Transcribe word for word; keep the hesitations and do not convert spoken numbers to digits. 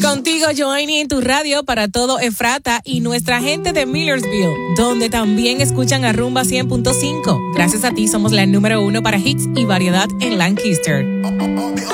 Contigo, Joanny, en tu radio para todo Efrata y nuestra gente de Millersville, donde también escuchan a Rumba cien punto cinco. Gracias a ti somos la número uno para hits y variedad en Lancaster.